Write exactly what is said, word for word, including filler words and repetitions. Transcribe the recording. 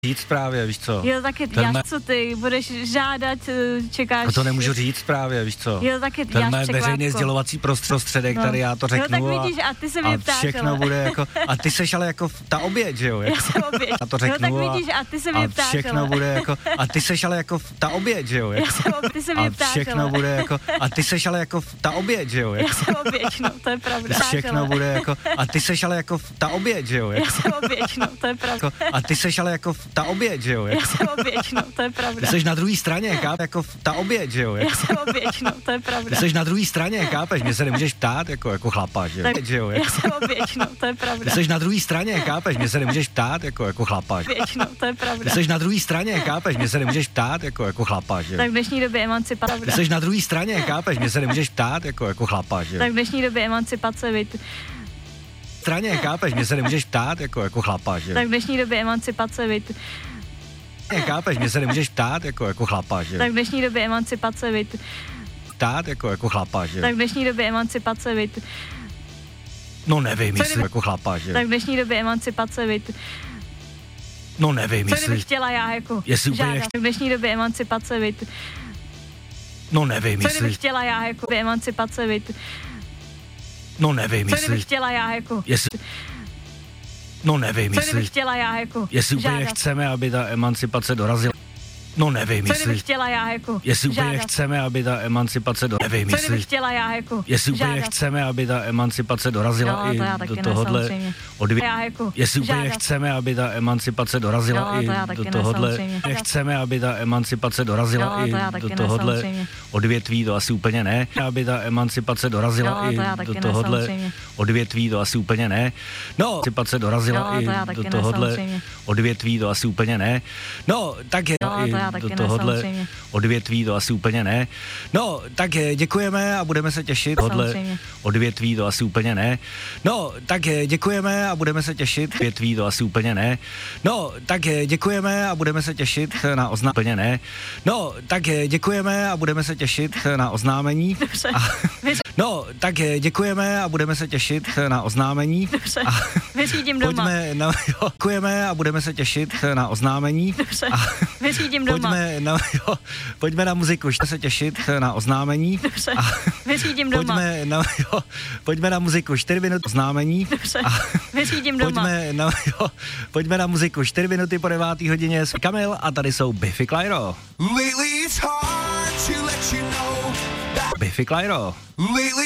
Říct právě, víš co? Jo, taky Ten já, co ty, budeš žádat, čekáš... A to nemůžu říct právě, víš co? Jo, taky Ten já mé překvápko. veřejný sdělovací prostředek, no. Tady já to řeknu. Jo, tak vidíš, a ty se mě a ptáš, všechno ale... bude jako, a ty seš ale jako ta oběť, že jo? Jako, Já jsem oběť. Já to řeknu. Jo, tak vidíš, a ty se mě ptáš, a všechno ale... bude jako, a ty seš ale jako ta oběť, že jo? Jako, Já jsem oběť, ty se mě a ptáš, všechno ale... bude jako, a ty seš ale jako ta oběť, že jo? Jako, Já jsem oběť, no, to je pravda. všechno bude jako, a ty seš ale jako ta oběť, že jo? Jako, Já jsem oběť, no, to je pravda. a ty seš ale jako ta oběť, že jo? Jako, Já jsem oběť, no, to je pravda. Ty seš na druhé straně, chápeš, jako ta oběť, že jo? Jako, Já jsem oběť, no, to je pravda. Ty seš na druhé straně, chápeš, mě se nemůžeš ptát jako, jako chlapa, že jo? Tak, že jo? Já jsem oběť, no, to je pravda. Ty seš na druhé straně, chápeš, mě se nemůžeš ptát jako, jako chlapa, že jo? Oběť, no, to je pravda. Ty seš na druhé straně, chápeš, mě se nemůžeš ptát jako, jako chlapa, že jo? Tak v dnešní době emancipace. Ty seš na druhé straně, chápeš, mě se nemůžeš ptát jako, jako chlapa, že jo? Tak v dnešní době emancipace, víte. Straně, chápeš, mě se nemůžeš ptát jako, jako chlapa, že jo? Tak v dnešní době emancipace, víte. Chápeš, mě se nemůžeš ptát jako, jako chlapa, že jo? Tak v dnešní době emancipace, víte. Ptát jako, jako chlapa, že jo? Tak v dnešní době emancipace, víte. No nevím, jestli jako chlapa, že jo? Tak v dnešní době emancipace, víte. No nevím, Co kdybych jestli... chtěla já jako Jestli úplně žádat. nech- Tak v dnešní době emancipace, víte. No nevím, Co kdybych jestli... chtěla já jako emancipace, víte. No nevím, Co jestli... kdybych chtěla já jako Jestli... No nevím, Co jestli... kdybych chtěla já jako Jestli úplně žádat. chceme, aby ta emancipace dorazila. No nevím, Co jestli... kdybych chtěla já jako Jestli úplně žádat. chceme, aby ta emancipace do... Nevím, Co jestli... kdybych chtěla já jako Jestli úplně žádat. chceme, aby ta emancipace dorazila Jo, i to já taky do ne, tohohle samozřejmě. odvě... Já jako Jestli úplně žádat. chceme, aby ta emancipace dorazila Jo, i to já taky do ne, tohohle... samozřejmě. Chceme, aby ta emancipace dorazila Jo, i to já taky do ne, tohohle samozřejmě. odvětví, to asi úplně ne. Aby ta emancipace dorazila Jo, i to já taky do ne, tohohle samozřejmě. odvětví, to asi úplně ne. No, emancipace dorazila Jo, i to já do taky ne, tohohle samozřejmě. odvětví, to asi úplně ne. No, tak je Jo, to i já taky do ne, tohohle samozřejmě. odvětví, to asi úplně ne. No, tak eh, děkujeme a budeme se těšit. Tohle Samozřejmě. odvětví, to asi úplně ne. No, tak eh, děkujeme a budeme se těšit. Odvětví, to asi úplně ne. No, tak eh, děkujeme a budeme se těšit na oznámení. Úplně ne. No, tak eh, děkujeme a budeme se těšit na oznámení. Dobře. A, no, tak eh, děkujeme a budeme se těšit na oznámení. Dobře. A, Vyřídím doma. pojďme na, jo, děkujeme a budeme se těšit na oznámení. Dobře. A, Vyřídím doma. pojďme na, jo, pojďme na muziku, Pojďme se těšit na oznámení. Dobře. A, Vyřídím doma. pojďme na, jo, pojďme na muziku, čtyři minuty oznámení. Dobře. A, Vyřídím doma. pojďme na, jo, pojďme na muziku, čtyři minuty po devátý hodině s Kamil a tady jsou Biffy Clyro. Lately it's hard to let you know that Biffy Clyro. lately